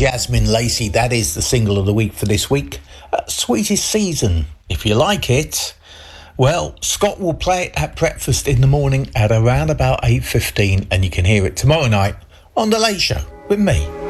Jasmine Lacey. That is the single of the week for this week. Sweetest Season. If you like it, well, Scott will play it at breakfast in the morning at around about 8:15, and you can hear it tomorrow night on The Late Show with me.